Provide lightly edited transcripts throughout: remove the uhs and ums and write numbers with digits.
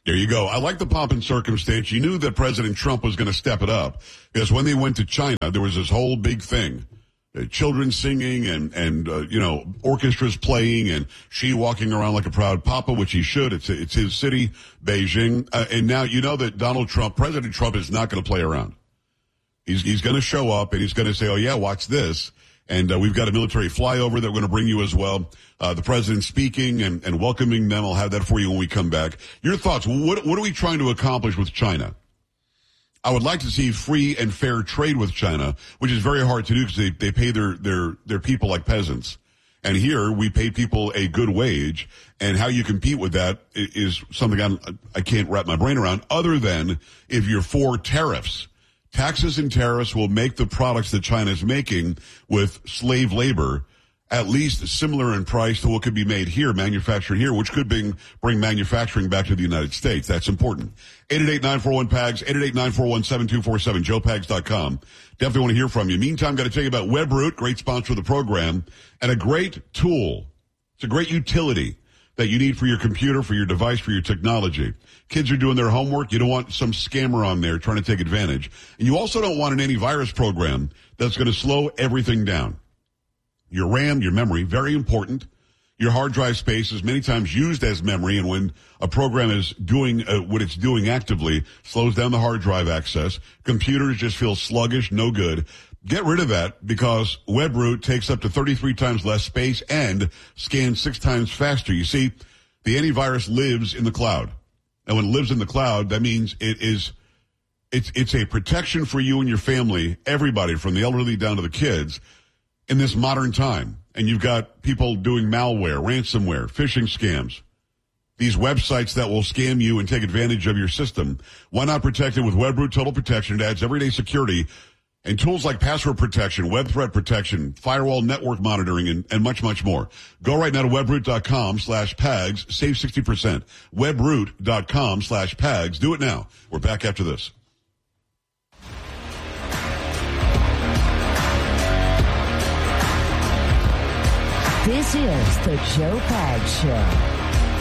There you go. I like the pomp and circumstance. You knew that President Trump was going to step it up because when they went to China, there was this whole big thing. Children singing and orchestras playing and Xi walking around like a proud papa, which he should. It's his city, Beijing. And now you know that President Trump is not going to play around. He's going to show up and he's going to say, oh yeah, watch this. And we've got a military flyover that we're going to bring you as well. The president speaking and welcoming them. I'll have that for you when we come back. Your thoughts. What are we trying to accomplish with China? I would like to see free and fair trade with China, which is very hard to do because they pay their people like peasants. And here we pay people a good wage. And how you compete with that is something I can't wrap my brain around other than if you're for tariffs. Taxes and tariffs will make the products that China is making with slave labor at least similar in price to what could be made here, manufactured here, which could bring manufacturing back to the United States. That's important. 888-941-PAGS, 888-941-7247, joepags.com. Definitely want to hear from you. Meantime, got to tell you about WebRoot, great sponsor of the program, and a great tool. It's a great utility that you need for your computer, for your device, for your technology. Kids are doing their homework. You don't want some scammer on there trying to take advantage. And you also don't want an antivirus program that's going to slow everything down. Your RAM, your memory, very important. Your hard drive space is many times used as memory, and when a program is doing what it's doing actively, slows down the hard drive access. Computers just feel sluggish, no good. Get rid of that because WebRoot takes up to 33 times less space and scans 6 times faster. You see, the antivirus lives in the cloud. And when it lives in the cloud, that means it's a protection for you and your family, everybody from the elderly down to the kids in this modern time. And you've got people doing malware, ransomware, phishing scams, these websites that will scam you and take advantage of your system. Why not protect it with WebRoot Total Protection? It adds everyday security and tools like password protection, web threat protection, firewall network monitoring, and much, much more. Go right now to webroot.com/PAGS. Save 60%. Webroot.com/PAGS. Do it now. We're back after this. This is the Joe Pags Show.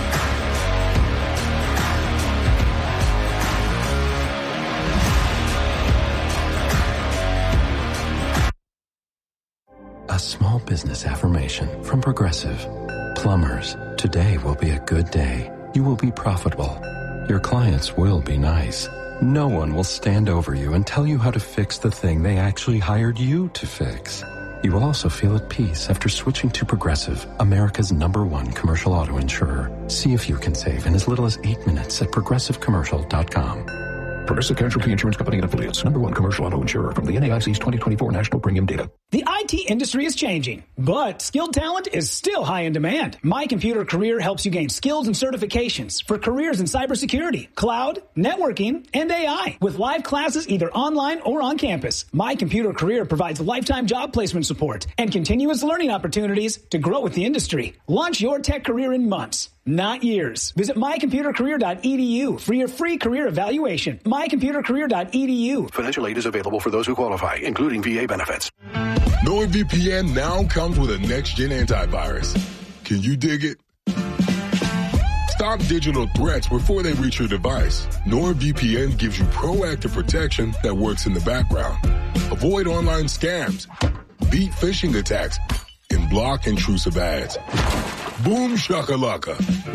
A small business affirmation from Progressive. Plumbers, today will be a good day. You will be profitable. Your clients will be nice. No one will stand over you and tell you how to fix the thing they actually hired you to fix. You will also feel at peace after switching to Progressive, America's #1 commercial auto insurer. See if you can save in as little as 8 minutes at progressivecommercial.com. Progressive Casualty Insurance Company and Affiliates. #1 commercial auto insurer from the NAIC's 2024 national premium data. The IT industry is changing, but skilled talent is still high in demand. My Computer Career helps you gain skills and certifications for careers in cybersecurity, cloud, networking, and AI. With live classes either online or on campus, My Computer Career provides lifetime job placement support and continuous learning opportunities to grow with the industry. Launch your tech career in months, not years. Visit mycomputercareer.edu for your free career evaluation. mycomputercareer.edu. Financial aid is available for those who qualify, including VA benefits. NordVPN now comes with a next-gen antivirus. Can you dig it? Stop digital threats before they reach your device. NordVPN gives you proactive protection that works in the background. Avoid online scams, beat phishing attacks, and block intrusive ads. Boom shakalaka.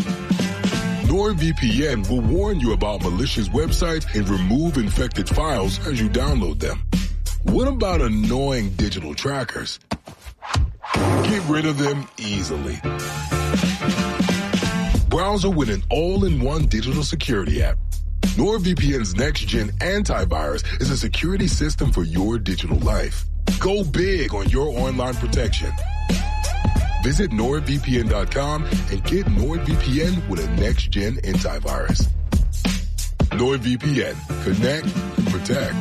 NordVPN will warn you about malicious websites and remove infected files as you download them. What about annoying digital trackers? Get rid of them easily. Browser with an all-in-one digital security app. NordVPN's next-gen antivirus is a security system for your digital life. Go big on your online protection. Visit NordVPN.com and get NordVPN with a next-gen antivirus. NordVPN. Connect and protect.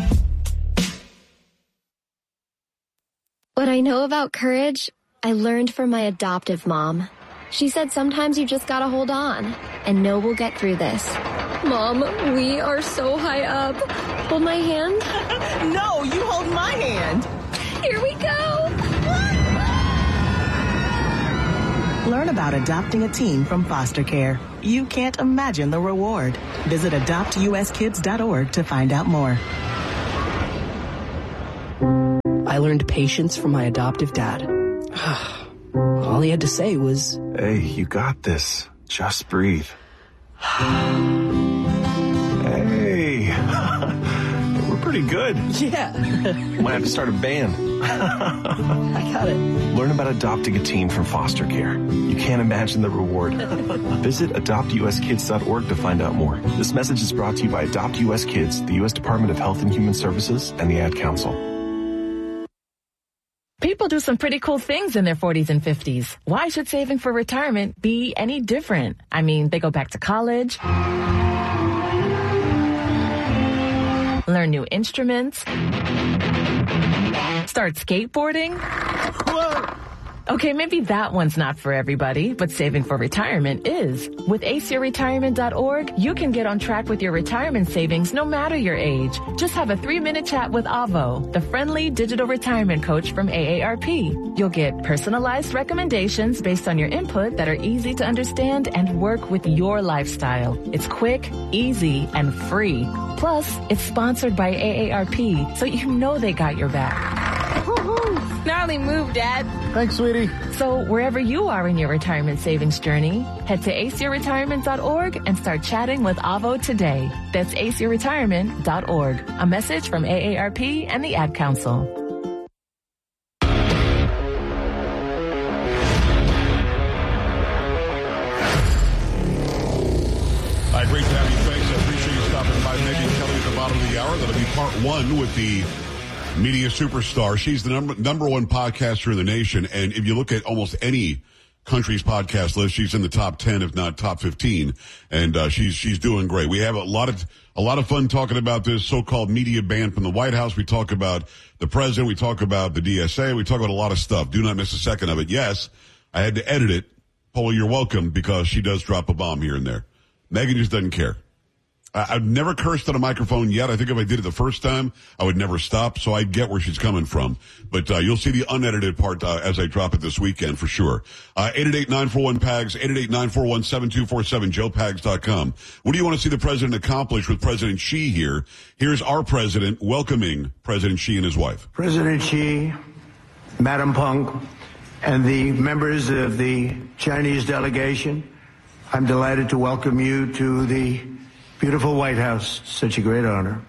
What I know about courage, I learned from my adoptive mom. She said sometimes you just gotta hold on and know we'll get through this. Mom, we are so high up. Hold my hand. No, you hold my hand. Here we go. Learn about adopting a teen from foster care. You can't imagine the reward. Visit adoptuskids.org to find out more. I learned patience from my adoptive dad. All he had to say was, "Hey, you got this. Just breathe." Hey, we're pretty good. yeah. Might have to start a band. I got it. Learn about adopting a teen from foster care. You can't imagine the reward. Visit adoptuskids.org to find out more. This message is brought to you by Adopt U.S. Kids, the U.S. Department of Health and Human Services, and the Ad Council. People do some pretty cool things in their 40s and 50s. Why should saving for retirement be any different? I mean, they go back to college, learn new instruments, start skateboarding. Whoa. Okay, maybe that one's not for everybody, but saving for retirement is. With aceyourretirement.org, you can get on track with your retirement savings no matter your age. Just have a 3-minute chat with Avo, the friendly digital retirement coach from AARP. You'll get personalized recommendations based on your input that are easy to understand and work with your lifestyle. It's quick, easy, and free. Plus, it's sponsored by AARP, so you know they got your back. Gnarly move, Dad. Thanks, sweetie. So wherever you are in your retirement savings journey, head to aceyourretirement.org and start chatting with Avo today. That's aceyourretirement.org. A message from AARP and the Ad Council. Hi, great to have you. Thanks. I appreciate you stopping by. Megyn Kelly at the bottom of the hour. That'll be part one with the media superstar. She's the number one podcaster in the nation. And if you look at almost any country's podcast list, she's in the top 10, if not top 15. And she's doing great. We have a lot of fun talking about this so-called media ban from the White House. We talk about the president. We talk about the DSA. We talk about a lot of stuff. Do not miss a second of it. Yes, I had to edit it. Paul, you're welcome, because she does drop a bomb here and there. Megyn just doesn't care. I've never cursed on a microphone yet. I think if I did it the first time, I would never stop. So I get where she's coming from. But you'll see the unedited part as I drop it this weekend for sure. 888-941-PAGS, 888-941-7247, joepags.com. What do you want to see the president accomplish with President Xi here? Here's our president welcoming President Xi and his wife. President Xi, Madam Peng, and the members of the Chinese delegation, I'm delighted to welcome you to the beautiful White House. Such a great honor.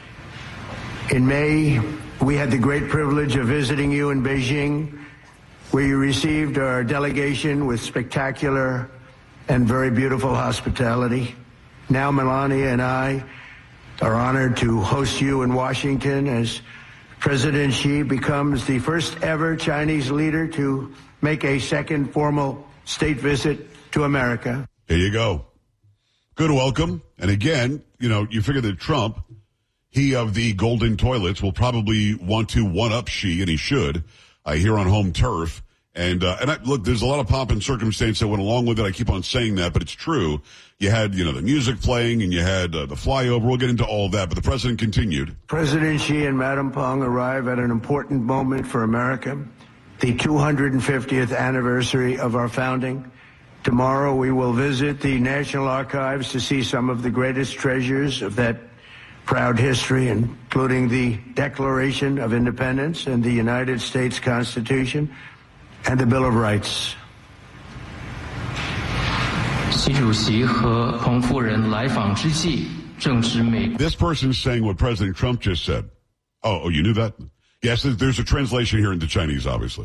In May, we had the great privilege of visiting you in Beijing, where you received our delegation with spectacular and very beautiful hospitality. Now Melania and I are honored to host you in Washington as President Xi becomes the first ever Chinese leader to make a second formal state visit to America. There you go. Good welcome. And again, you figure that Trump, he of the golden toilets, will probably want to one-up Xi, and he should, here on home turf. And look, there's a lot of pomp and circumstance that went along with it. I keep on saying that, but it's true. You had, the music playing, and you had the flyover. We'll get into all of that, but the president continued. President Xi and Madam Peng arrive at an important moment for America, the 250th anniversary of our founding. Tomorrow we will visit the National Archives to see some of the greatest treasures of that proud history, including the Declaration of Independence and the United States Constitution and the Bill of Rights. This person's saying what President Trump just said. Oh, you knew that? Yes, there's a translation here into Chinese, obviously.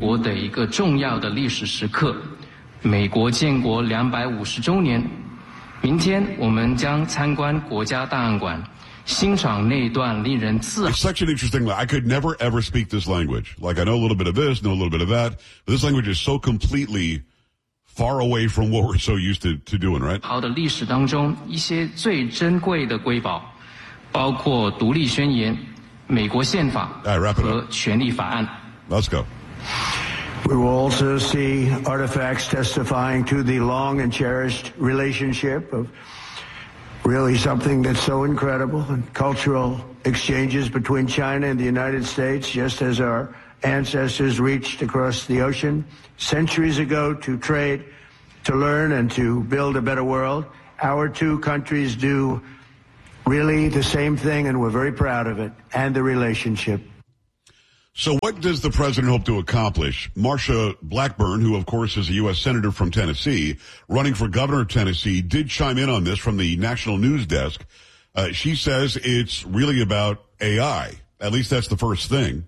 美国建国250周年，明天我们将参观国家档案馆，欣赏那段令人自豪。 It's such an interesting. I could never ever speak this language. Like I know a little bit of this, know a little bit of that. But this language is so completely far away from what we're so used to doing, right? 好的历史当中，一些最珍贵的瑰宝，包括独立宣言、美国宪法和权利法案。 Let's go. We will also see artifacts testifying to the long and cherished relationship of really something that's so incredible, and cultural exchanges between China and the United States, just as our ancestors reached across the ocean centuries ago to trade to learn and to build a better world. Our two countries do really the same thing, and we're very proud of it and the relationship. So what does the president hope to accomplish? Marsha Blackburn, who of course is a U.S. senator from Tennessee, running for governor of Tennessee, did chime in on this from the national news desk. She says it's really about AI. At least that's the first thing.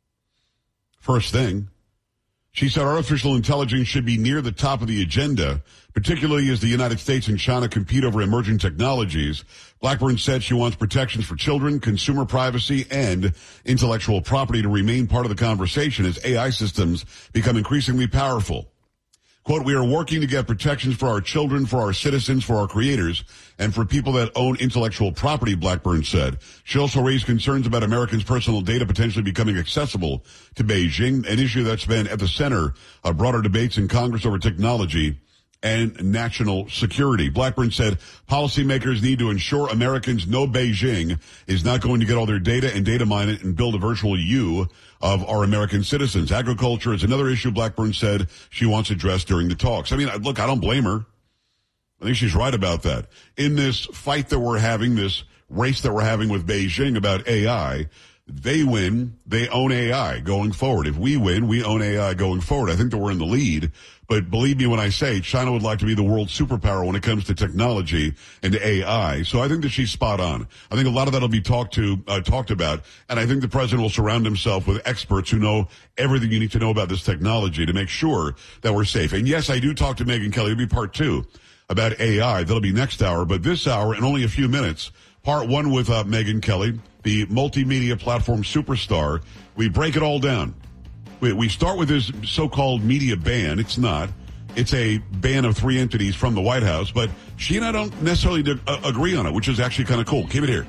She said artificial intelligence should be near the top of the agenda, particularly as the United States and China compete over emerging technologies. Blackburn said she wants protections for children, consumer privacy, and intellectual property to remain part of the conversation as AI systems become increasingly powerful. Quote, we are working to get protections for our children, for our citizens, for our creators, and for people that own intellectual property, Blackburn said. She also raised concerns about Americans' personal data potentially becoming accessible to Beijing, an issue that's been at the center of broader debates in Congress over technology and national security. Blackburn said policymakers need to ensure Americans know Beijing is not going to get all their data and data mine it and build a virtual you of our American citizens. Agriculture is another issue Blackburn said she wants addressed during the talks. I mean, look, I don't blame her. I think she's right about that. In this fight that we're having, this race that we're having with Beijing about AI, they win, they own AI going forward. If we win, we own AI going forward. I think that we're in the lead. But believe me when I say China would like to be the world superpower when it comes to technology and to AI. So I think that she's spot on. I think a lot of that will be talked about. And I think the president will surround himself with experts who know everything you need to know about this technology to make sure that we're safe. And yes, I do talk to Megyn Kelly. It'll be part 2 about AI. That'll be next hour. But this hour, in only a few minutes, part 1 with Megyn Kelly, the multimedia platform superstar. We break it all down. We start with this so-called media ban. It's not. It's a ban of 3 entities from the White House, but she and I don't necessarily agree on it, which is actually kind of cool. Keep it here.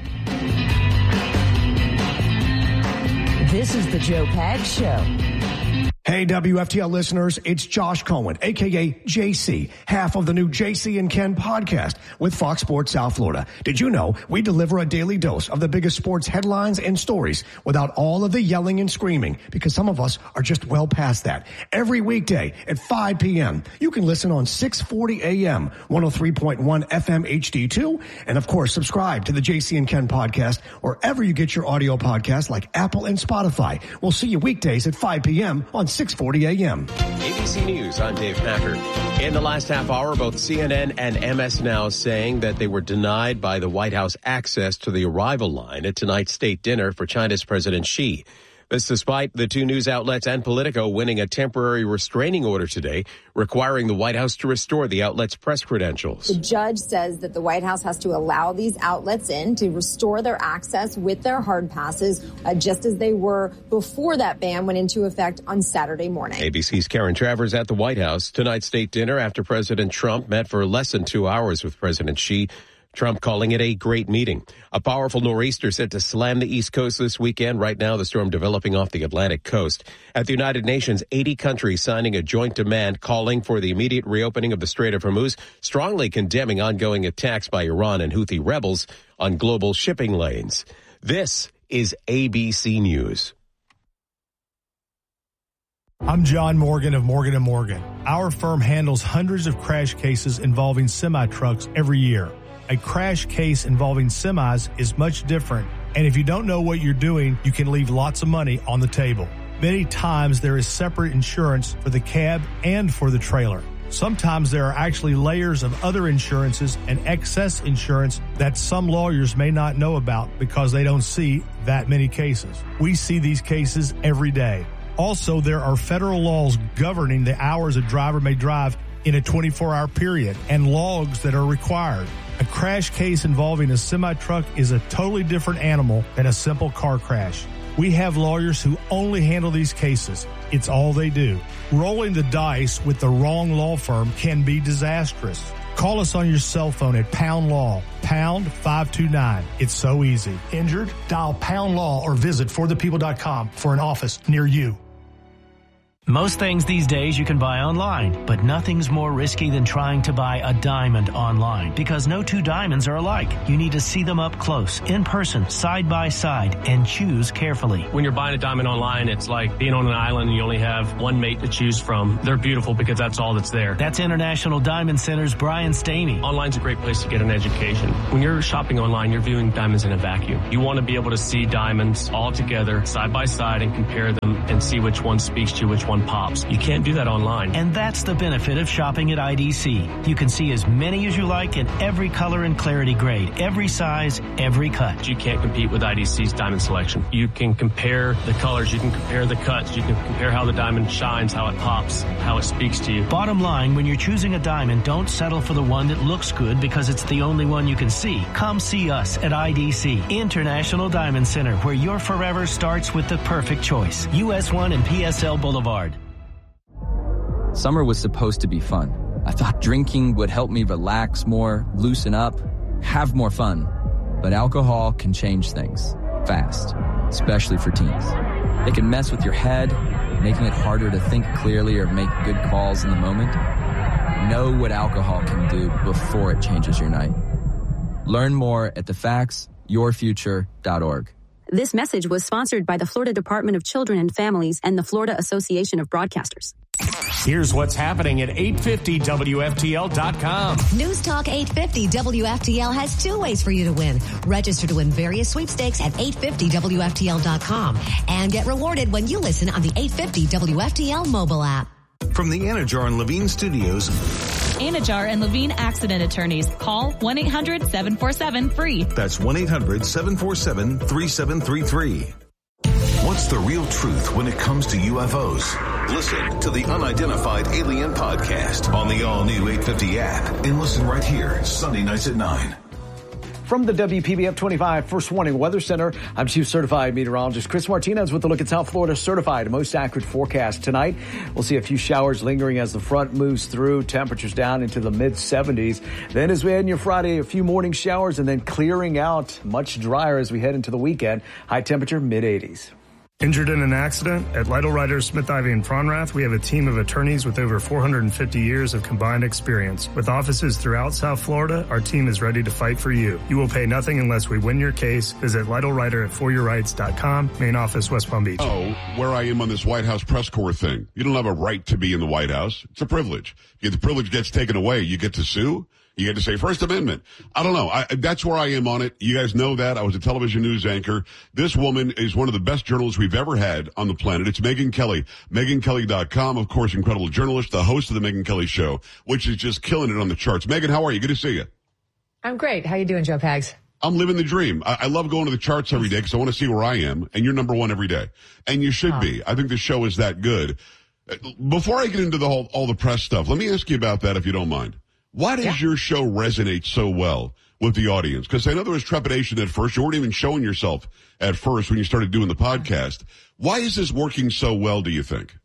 This is the Joe Pags Show. Hey, WFTL listeners, it's Josh Cohen, a.k.a. JC, half of the new JC and Ken podcast with Fox Sports South Florida. Did you know we deliver a daily dose of the biggest sports headlines and stories without all of the yelling and screaming, because some of us are just well past that. Every weekday at 5 p.m., you can listen on 640 a.m., 103.1 FM HD2, and of course, subscribe to the JC and Ken podcast wherever you get your audio podcasts like Apple and Spotify. We'll see you weekdays at 5 p.m. on 640 a.m. ABC News, I'm Dave Packard. In the last half hour, both CNN and MS Now saying that they were denied by the White House access to the arrival line at tonight's state dinner for China's President Xi. This despite the 2 news outlets and Politico winning a temporary restraining order today, requiring the White House to restore the outlet's press credentials. The judge says that the White House has to allow these outlets in to restore their access with their hard passes, just as they were before that ban went into effect on Saturday morning. ABC's Karen Travers at the White House. Tonight's state dinner after President Trump met for less than 2 hours with President Xi. Trump calling it a great meeting. A powerful nor'easter set to slam the East Coast this weekend. Right now, the storm developing off the Atlantic coast. At the United Nations, 80 countries signing a joint demand calling for the immediate reopening of the Strait of Hormuz, strongly condemning ongoing attacks by Iran and Houthi rebels on global shipping lanes. This is ABC News. I'm John Morgan of Morgan & Morgan. Our firm handles hundreds of crash cases involving semi-trucks every year. A crash case involving semis is much different, and if you don't know what you're doing, you can leave lots of money on the table. Many times there is separate insurance for the cab and for the trailer. Sometimes there are actually layers of other insurances and excess insurance that some lawyers may not know about because they don't see that many cases. We see these cases every day. Also, there are federal laws governing the hours a driver may drive in a 24-hour period and logs that are required. A crash case involving a semi-truck is a totally different animal than a simple car crash. We have lawyers who only handle these cases. It's all they do. Rolling the dice with the wrong law firm can be disastrous. Call us on your cell phone at Pound Law, pound 529. It's so easy. Injured? Dial Pound Law or visit forthepeople.com for an office near you. Most things these days you can buy online, but nothing's more risky than trying to buy a diamond online because no two diamonds are alike. You need to see them up close, in person, side by side, and choose carefully. When you're buying a diamond online, it's like being on an island and you only have one mate to choose from. They're beautiful because that's all that's there. That's International Diamond Center's Brian Stamey. Online's a great place to get an education. When you're shopping online, you're viewing diamonds in a vacuum. You want to be able to see diamonds all together, side by side, and compare them and see which one speaks to you, which one pops. You can't do that online. And that's the benefit of shopping at IDC. You can see as many as you like in every color and clarity grade, every size, every cut. You can't compete with IDC's diamond selection. You can compare the colors, you can compare the cuts, you can compare how the diamond shines, how it pops, how it speaks to you. Bottom line, when you're choosing a diamond, don't settle for the one that looks good because it's the only one you can see. Come see us at IDC, International Diamond Center, where your forever starts with the perfect choice. US 1 and PSL Boulevard. Summer was supposed to be fun. I thought drinking would help me relax more, loosen up, have more fun. But alcohol can change things fast, especially for teens. It can mess with your head, making it harder to think clearly or make good calls in the moment. Know what alcohol can do before it changes your night. Learn more at thefactsyourfuture.org. This message was sponsored by the Florida Department of Children and Families and the Florida Association of Broadcasters. Here's what's happening at 850WFTL.com. News Talk 850 WFTL has two ways for you to win. Register to win various sweepstakes at 850WFTL.com and get rewarded when you listen on the 850 WFTL mobile app. From the Anajar and Levine Studios. Anajar and Levine Accident Attorneys. Call 1-800-747-FREE. That's 1-800-747-3733. What's the real truth when it comes to UFOs? Listen to the Unidentified Alien Podcast on the all-new 850 app and listen right here, Sunday nights at 9. From the WPBF 25 First Warning Weather Center, I'm Chief Certified Meteorologist Chris Martinez with a look at South Florida's certified most accurate forecast tonight. We'll see a few showers lingering as the front moves through, temperatures down into the mid-70s. Then as we head in your Friday, a few morning showers and then clearing out, much drier as we head into the weekend. High temperature, mid-80s. Injured in an accident? At Lytle Ryder, Smith Ivy, and Fronrath, we have a team of attorneys with over 450 years of combined experience. With offices throughout South Florida, our team is ready to fight for you. You will pay nothing unless we win your case. Visit Lytle Ryder at foryourrights.com. Main office, West Palm Beach. Oh, where I am on this White House press corps thing. You don't have a right to be in the White House. It's a privilege. If the privilege gets taken away, you get to sue. You get to say First Amendment. I don't know. That's where I am on it. You guys know that. I was a television news anchor. This woman is one of the best journalists we've ever had on the planet. It's Megyn Kelly. MegynKelly.com, of course, incredible journalist, the host of the Megyn Kelly Show, which is just killing it on the charts. Megyn, how are you? Good to see you. I'm great. How you doing, Joe Pags? I'm living the dream. I love going to the charts every day because I want to see where I am, and you're number one every day. And you should be. I think the show is that good. Before I get into all the press stuff, let me ask you about that if you don't mind. Why does your show resonate so well with the audience? Because I know there was trepidation at first. You weren't even showing yourself at first when you started doing the podcast. Why is this working so well, do you think?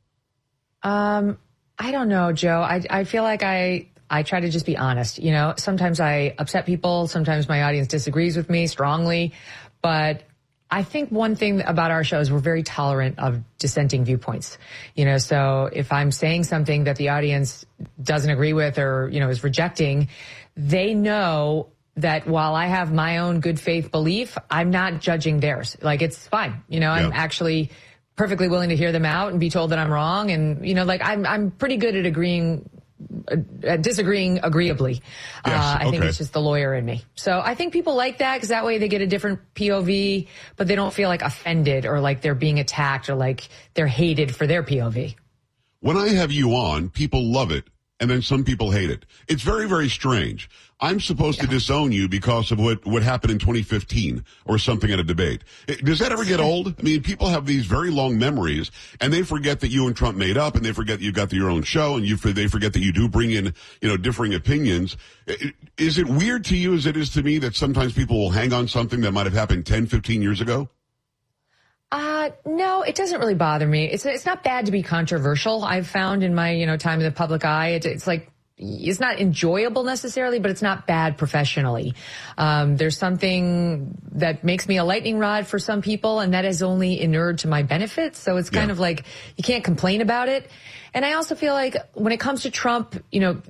I don't know, Joe. I feel like I try to just be honest. You know, sometimes I upset people. Sometimes my audience disagrees with me strongly. But I think one thing about our show is we're very tolerant of dissenting viewpoints. You know, so if I'm saying something that the audience doesn't agree with or, you know, is rejecting, they know that while I have my own good faith belief, I'm not judging theirs. Like, it's fine. You know, I'm actually perfectly willing to hear them out and be told that I'm wrong. And, you know, like I'm pretty good at disagreeing agreeably. I think it's just the lawyer in me. So I think people like that because that way they get a different POV, but they don't feel like offended or like they're being attacked or like they're hated for their POV. When I have you on, people love it, and then some people hate it. It's very, very strange. I'm supposed to disown you because of what happened in 2015 or something at a debate. Does that ever get old? I mean, people have these very long memories, and they forget that you and Trump made up, and they forget you got your own show, and they forget that you do bring in, you know, differing opinions. Is it weird to you as it is to me that sometimes people will hang on something that might have happened 10, 15 years ago? No, it doesn't really bother me. It's not bad to be controversial. I've found in my, you know, time in the public eye, it's like, it's not enjoyable necessarily, but it's not bad professionally. There's something that makes me a lightning rod for some people, and that is only inured to my benefit. So it's kind of like you can't complain about it. And I also feel like when it comes to Trump, you know,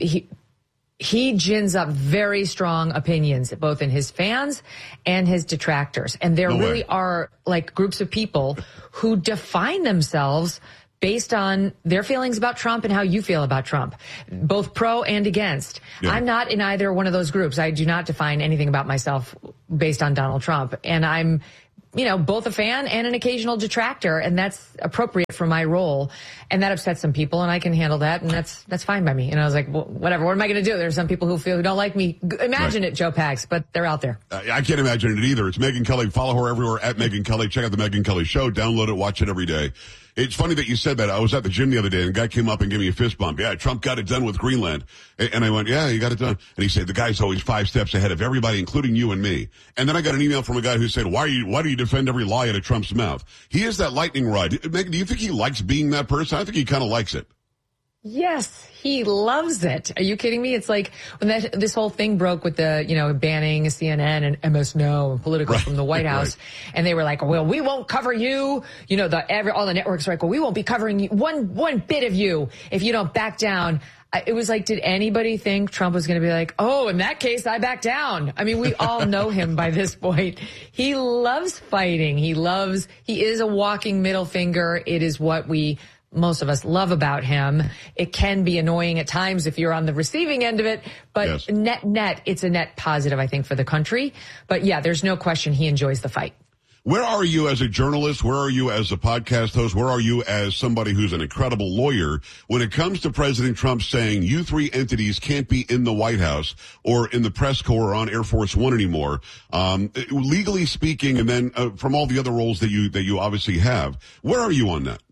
he gins up very strong opinions, both in his fans and his detractors. And there really are like groups of people who define themselves based on their feelings about Trump and how you feel about Trump, both pro and against. Yeah. I'm not in either one of those groups. I do not define anything about myself based on Donald Trump. And I'm, you know, both a fan and an occasional detractor, and that's appropriate for my role. And that upsets some people, and I can handle that, and that's fine by me. And I was like, well, whatever, what am I going to do? There's some people who don't like me. Imagine it, Joe Pags, but they're out there. I can't imagine it either. It's Megyn Kelly. Follow her everywhere at Megyn Kelly. Check out the Megyn Kelly Show. Download it. Watch it every day. It's funny that you said that. I was at the gym the other day, and a guy came up and gave me a fist bump. Yeah, Trump got it done with Greenland. And I went, yeah, he got it done. And he said, the guy's always 5 steps ahead of everybody, including you and me. And then I got an email from a guy who said, why do you defend every lie out of Trump's mouth? He is that lightning rod. Megyn, do you think he likes being that person? I think he kind of likes it. Yes, he loves it. Are you kidding me? It's like when this whole thing broke with the, you know, banning CNN and MS No and Politico from the White House. And they were like, well, we won't cover you. You know, all the networks are like, well, we won't be covering you, one bit of you if you don't back down. It was like, did anybody think Trump was going to be like, oh, in that case, I back down? I mean, we all know him by this point. He loves fighting. He is a walking middle finger. It is what most of us love about him. It can be annoying at times if you're on the receiving end of it, but net, it's a net positive, I think, for the country. But yeah, there's no question he enjoys the fight. Where are you as a journalist? Where are you as a podcast host? Where are you as somebody who's an incredible lawyer when it comes to President Trump saying you 3 entities can't be in the White House or in the press corps or on Air Force One anymore? Legally speaking, and then from all the other roles that you obviously have, where are you on that?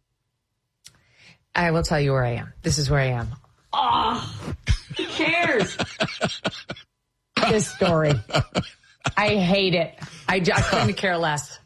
I will tell you where I am. This is where I am. Oh, who cares? This story. I hate it. I couldn't care less.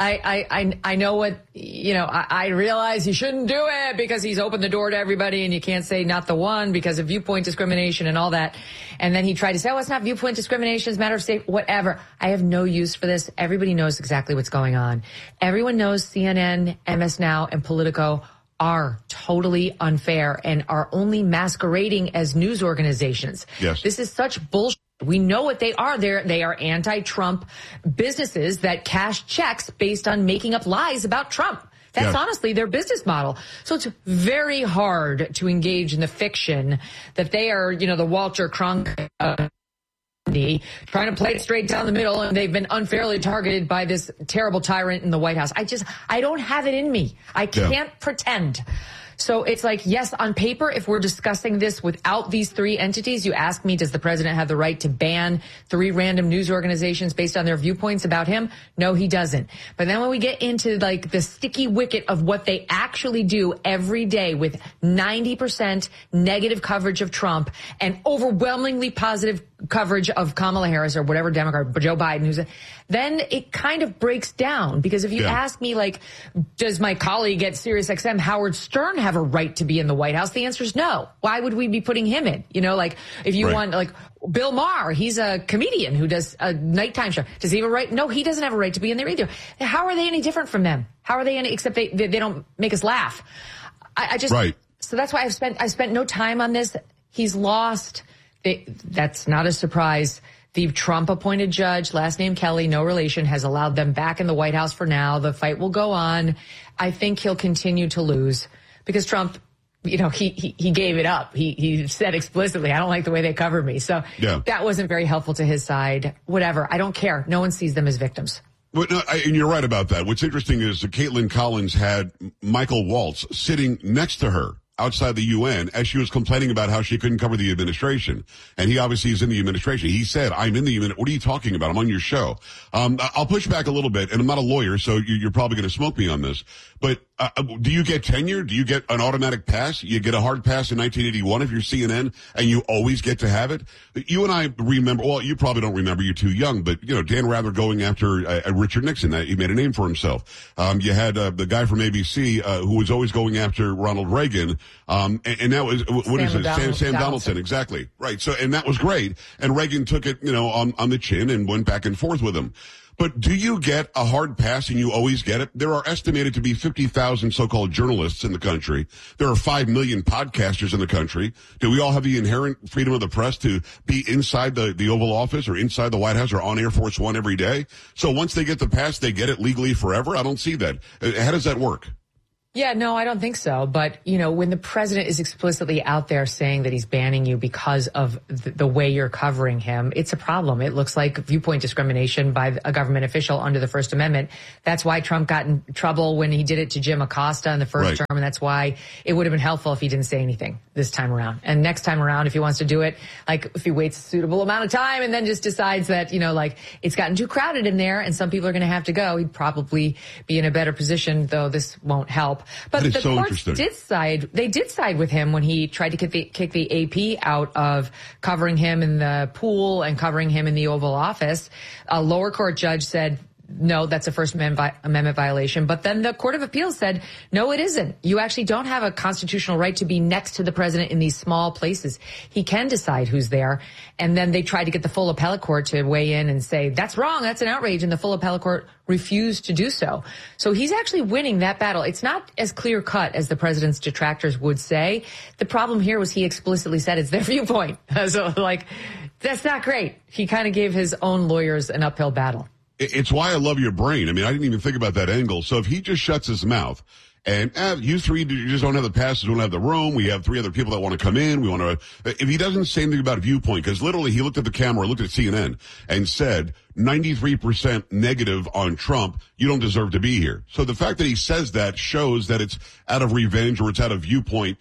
I know what, you know, I realize he shouldn't do it because he's opened the door to everybody and you can't say not the one because of viewpoint discrimination and all that. And then he tried to say, oh, it's not viewpoint discrimination, it's a matter of state, whatever. I have no use for this. Everybody knows exactly what's going on. Everyone knows CNN, MS Now, and Politico are totally unfair and are only masquerading as news organizations. Yes. This is such bullshit. We know what they are. They are anti-Trump businesses that cash checks based on making up lies about Trump. That's honestly their business model. So it's very hard to engage in the fiction that they are, you know, the Walter Cronkite trying to play it straight down the middle, and they've been unfairly targeted by this terrible tyrant in the White House. I don't have it in me. I can't pretend. So it's like, yes, on paper, if we're discussing this without these 3 entities, you ask me, does the president have the right to ban 3 random news organizations based on their viewpoints about him? No, he doesn't. But then when we get into like the sticky wicket of what they actually do every day with 90% negative coverage of Trump and overwhelmingly positive coverage of Kamala Harris or whatever Democrat, Joe Biden, then it kind of breaks down. Because if you ask me, like, does my colleague at SiriusXM, Howard Stern, have a right to be in the White House? The answer is no. Why would we be putting him in? You know, like, if you want, like, Bill Maher, he's a comedian who does a nighttime show. Does he have a right? No, he doesn't have a right to be in there either. How are they any different from them? How are they any, except they don't make us laugh. So that's why I spent no time on this. He's lost. That's not a surprise. The Trump-appointed judge, last name Kelly, no relation, has allowed them back in the White House for now. The fight will go on. I think he'll continue to lose because Trump, you know, he gave it up. He said explicitly, I don't like the way they cover me. So that wasn't very helpful to his side. Whatever. I don't care. No one sees them as victims. Well, no, and you're right about that. What's interesting is that Caitlin Collins had Michael Waltz sitting next to her outside the UN as she was complaining about how she couldn't cover the administration. And he obviously is in the administration. He said, I'm in the administration. What are you talking about? I'm on your show. I'll push back a little bit, and I'm not a lawyer, so you're probably going to smoke me on this. But Do you get tenure? Do you get an automatic pass? You get a hard pass in 1981 if you're CNN, and you always get to have it? You and I remember, well, you probably don't remember, you're too young, but, Dan Rather going after Richard Nixon. He made a name for himself. You had the guy from ABC who was always going after Ronald Reagan, and that was, Sam Donaldson, exactly. Right, so, and that was great, and Reagan took it, on the chin and went back and forth with him. But do you get a hard pass and you always get it? There are estimated to be 50,000 so-called journalists in the country. There are 5 million podcasters in the country. Do we all have the inherent freedom of the press to be inside the Oval Office or inside the White House or on Air Force One every day? So once they get the pass, they get it legally forever? I don't see that. How does that work? Yeah, no, I don't think so. But, when the president is explicitly out there saying that he's banning you because of the way you're covering him, it's a problem. It looks like viewpoint discrimination by a government official under the First Amendment. That's why Trump got in trouble when he did it to Jim Acosta in the first term. And that's why it would have been helpful if he didn't say anything this time around. And next time around, if he wants to do it, like if he waits a suitable amount of time and then just decides that, it's gotten too crowded in there and some people are going to have to go, he'd probably be in a better position, though this won't help. But the courts did side with him when he tried to kick the AP out of covering him in the pool and covering him in the Oval Office. A lower court judge said, no, that's a First Amendment violation. But then the Court of Appeals said, no, it isn't. You actually don't have a constitutional right to be next to the president in these small places. He can decide who's there. And then they tried to get the full appellate court to weigh in and say, that's wrong, that's an outrage. And the full appellate court refused to do so. So he's actually winning that battle. It's not as clear cut as the president's detractors would say. The problem here was he explicitly said it's their viewpoint. So that's not great. He kind of gave his own lawyers an uphill battle. It's why I love your brain. I mean, I didn't even think about that angle. So if he just shuts his mouth and you three you just don't have the passes, don't have the room. We have 3 other people that want to come in. We want to. If he doesn't say anything about viewpoint, because literally he looked at the camera, looked at CNN, and said 93% negative on Trump. You don't deserve to be here. So the fact that he says that shows that it's out of revenge or it's out of viewpoint,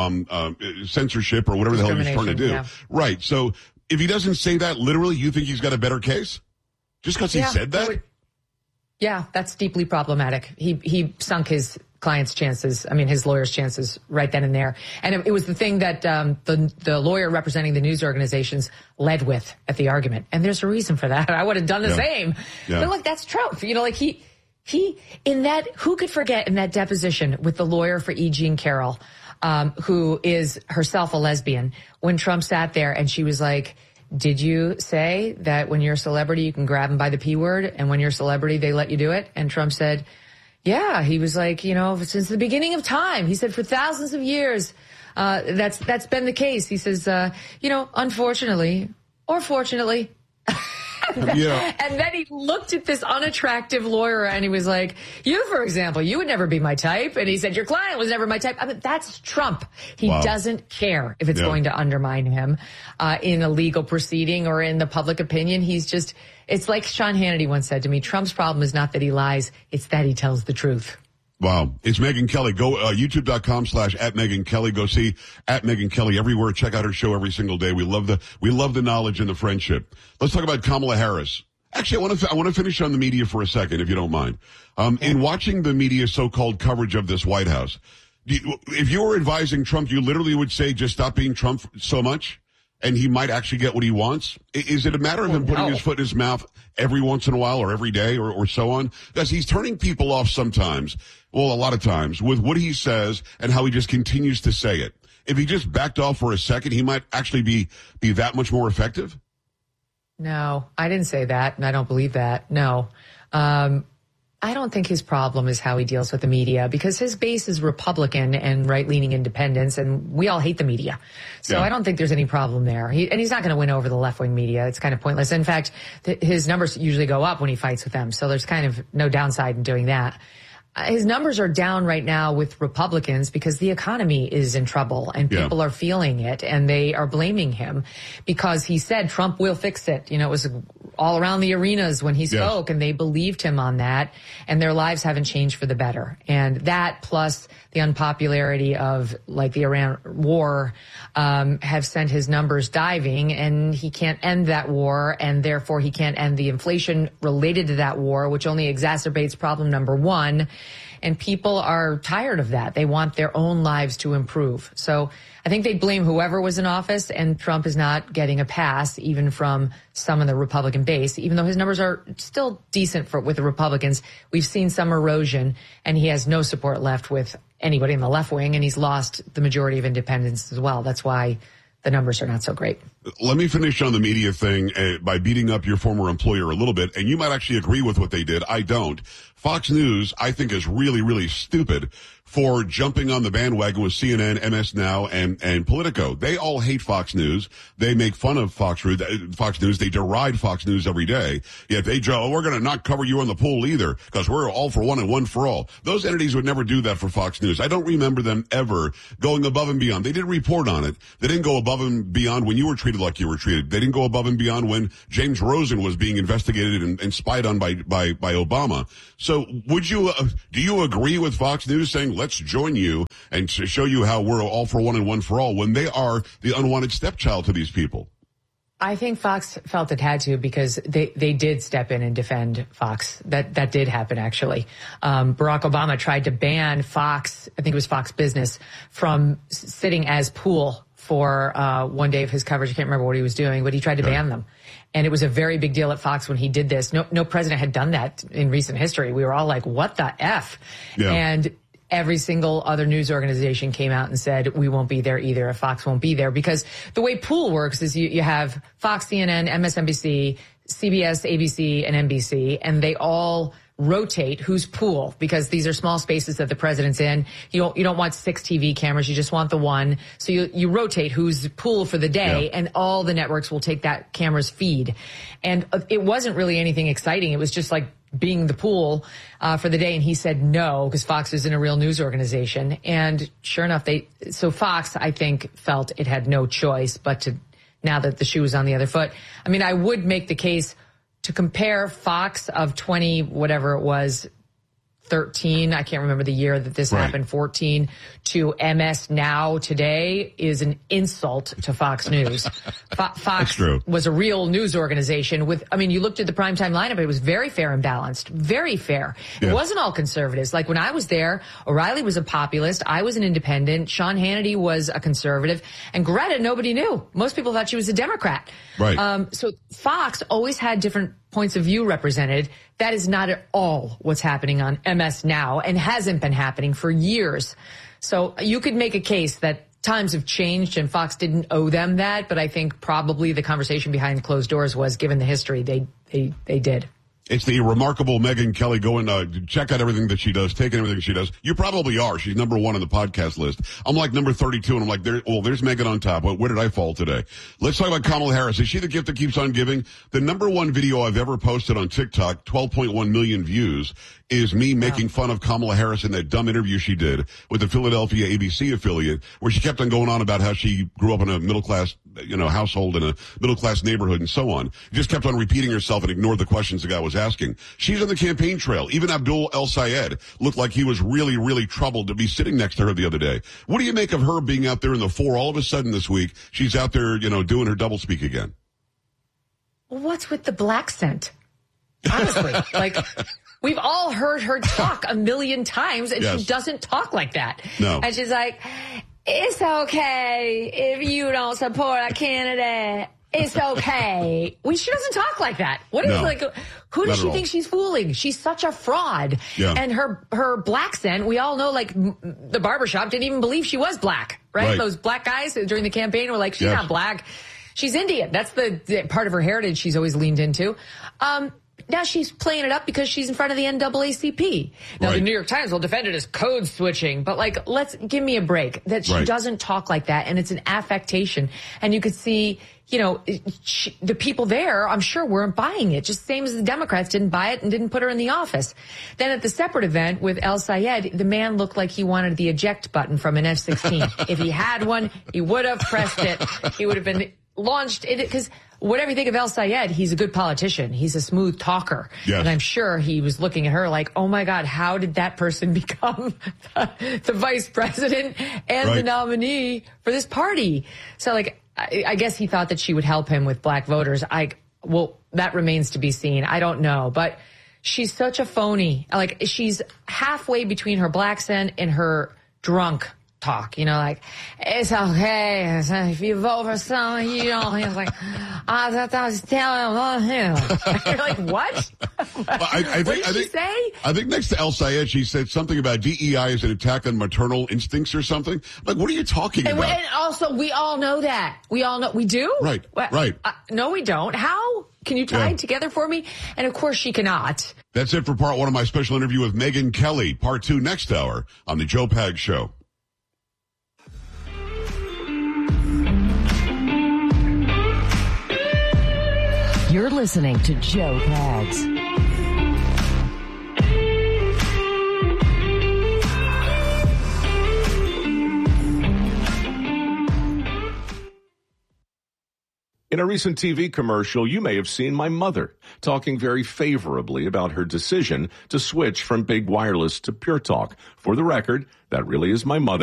censorship or whatever the hell he's trying to do. Yeah. Right. So if he doesn't say that, literally, you think he's got a better case? Just because he said that? Yeah, that's deeply problematic. He sunk his client's chances, his lawyer's chances right then and there. And it was the thing that the lawyer representing the news organizations led with at the argument. And there's a reason for that. I would have done the same. Yeah. But look, that's Trump. He in that, who could forget in that deposition with the lawyer for E. Jean Carroll, who is herself a lesbian, when Trump sat there and she was like, did you say that when you're a celebrity, you can grab them by the P word, and when you're a celebrity, they let you do it? And Trump said, yeah. He was like, since the beginning of time, he said, for thousands of years, that's been the case. He says, unfortunately or fortunately. And then he looked at this unattractive lawyer and he was like, you, for example, you would never be my type. And he said, your client was never my type. That's Trump. He doesn't care if it's going to undermine him in a legal proceeding or in the public opinion. It's like Sean Hannity once said to me, Trump's problem is not that he lies, it's that he tells the truth. Wow. It's Megyn Kelly. Go youtube.com/@Megyn Kelly. Go see @Megyn Kelly everywhere. Check out her show every single day. We love the knowledge and the friendship. Let's talk about Kamala Harris. Actually, I want to finish on the media for a second, if you don't mind. In watching the media so-called coverage of this White House, if you were advising Trump, you literally would say, just stop being Trump so much, and he might actually get what he wants? Is it a matter of him putting his foot in his mouth every once in a while or every day or so on? Because he's turning people off sometimes, well, a lot of times, with what he says and how he just continues to say it. If he just backed off for a second, he might actually be that much more effective? No, I didn't say that, and I don't believe that. No. I don't think his problem is how he deals with the media, because his base is Republican and right-leaning independents, and we all hate the media. So I don't think there's any problem there. And he's not going to win over the left-wing media. It's kind of pointless. In fact, his numbers usually go up when he fights with them, so there's kind of no downside in doing that. His numbers are down right now with Republicans because the economy is in trouble and people are feeling it, and they are blaming him because he said Trump will fix it. It was all around the arenas when he spoke, and they believed him on that, and their lives haven't changed for the better. And that, plus the unpopularity of the Iran war, have sent his numbers diving, and he can't end that war, and therefore he can't end the inflation related to that war, which only exacerbates problem number one. And people are tired of that. They want their own lives to improve. So I think they blame whoever was in office, and Trump is not getting a pass even from some of the Republican base, even though his numbers are still decent with the Republicans. We've seen some erosion, and he has no support left with anybody in the left wing, and he's lost the majority of independents as well. That's why the numbers are not so great. Let me finish on the media thing by beating up your former employer a little bit, and you might actually agree with what they did. I don't. Fox News, I think, is really, really stupid for jumping on the bandwagon with CNN, MS Now, and Politico. They all hate Fox News. They make fun of Fox News. They deride Fox News every day. Yet they joke, we're going to not cover you on the poll either because we're all for one and one for all. Those entities would never do that for Fox News. I don't remember them ever going above and beyond. They didn't report on it. They didn't go above and beyond when you were treated like you were treated. They didn't go above and beyond when James Rosen was being investigated and spied on by Obama. So do you agree with Fox News saying, let's join you and to show you how we're all for one and one for all when they are the unwanted stepchild to these people? I think Fox felt it had to because they did step in and defend Fox. That did happen, actually. Barack Obama tried to ban Fox, I think it was Fox Business, from sitting as pool for one day of his coverage. I can't remember what he was doing, but he tried to ban them. And it was a very big deal at Fox when he did this. No president had done that in recent history. We were all like, what the F? Yeah. And every single other news organization came out and said, we won't be there either if Fox won't be there. Because the way pool works is you have Fox, CNN, MSNBC, CBS, ABC, and NBC, and they all rotate who's pool because these are small spaces that the president's in. You don't want 6 TV cameras. You just want the one. So you rotate who's pool for the day, and all the networks will take that camera's feed. And it wasn't really anything exciting. It was just like being the pool for the day. And he said no, because Fox isn't a real news organization. And sure enough, so Fox, I think, felt it had no choice but to, now that the shoe was on the other foot. I mean, I would make the case to compare Fox of 20, whatever it was, 13, I can't remember the year that this happened, 14, to MS Now today is an insult to Fox News. Fox was a real news organization with, I mean, you looked at the primetime lineup, it was very fair and balanced, very fair. It wasn't all conservatives. Like when I was there, O'Reilly was a populist, I was an independent, Sean Hannity was a conservative, and Greta, nobody knew. Most people thought she was a Democrat. So Fox always had different points of view represented. That is not at all what's happening on MS Now and hasn't been happening for years. So you could make a case that times have changed and Fox didn't owe them that, but I think probably the conversation behind closed doors was, given the history, they did. It's the remarkable Megyn Kelly. Go and check out everything that she does, take in everything she does. You probably are. She's number 1 on the podcast list. I'm like number 32, and I'm like, there's Megyn on top. Where did I fall today? Let's talk about Kamala Harris. Is she the gift that keeps on giving? The number 1 video I've ever posted on TikTok, 12.1 million views, is me making fun of Kamala Harris in that dumb interview she did with the Philadelphia ABC affiliate, where she kept on going on about how she grew up in a middle-class, household in a middle-class neighborhood and so on. Just kept on repeating herself and ignored the questions the guy was asking. She's on the campaign trail. Even Abdul El Sayed looked like he was really, really troubled to be sitting next to her the other day. What do you make of her being out there in the 4? All of a sudden this week, she's out there, doing her doublespeak again. Well, what's with the black scent? Honestly, we've all heard her talk a million times, and she doesn't talk like that. No. And she's like, it's okay if you don't support a candidate. It's okay. She doesn't talk like that. Who does she think she's fooling? She's such a fraud. Yeah. And her black scent, we all know, the barbershop didn't even believe she was black, right? Those black guys during the campaign were like, she's not black. She's Indian. That's the part of her heritage she's always leaned into. Now she's playing it up because she's in front of the NAACP. Now the New York Times will defend it as code switching, but let's give me a break. That she doesn't talk like that, and it's an affectation. And you could see, the people there, I'm sure, weren't buying it. Just same as the Democrats didn't buy it and didn't put her in the office. Then at the separate event with El Sayed, the man looked like he wanted the eject button from an F-16. If he had one, he would have pressed it. He would have been launched in it, because whatever you think of El Sayed, he's a good politician. He's a smooth talker. Yes. And I'm sure he was looking at her like, oh my God, how did that person become the vice president and the nominee for this party? So I guess he thought that she would help him with black voters. That remains to be seen. I don't know. But she's such a phony. Like, she's halfway between her black accent and her drunk talk, you know, like, it's okay if you vote for someone you don't. He's like, I was telling him. You're like, what? What did she say? I think next to El Sayed, she said something about DEI is an attack on maternal instincts or something. Like, what are you talking about? And also, we all know that. We all know. We do? Right, right. No, we don't. How? Can you tie it together for me? And, of course, she cannot. That's it for part one of my special interview with Megyn Kelly. Part two next hour on The Joe Pags Show. You're listening to Joe Pags. In a recent TV commercial, you may have seen my mother talking very favorably about her decision to switch from big wireless to Pure Talk. For the record, that really is my mother.